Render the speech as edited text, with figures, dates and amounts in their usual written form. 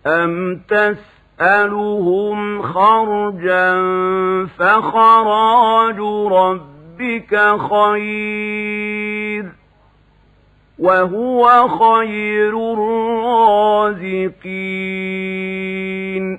أم تسألهم خرجا فخراج ربك خير وهو خير الرازقين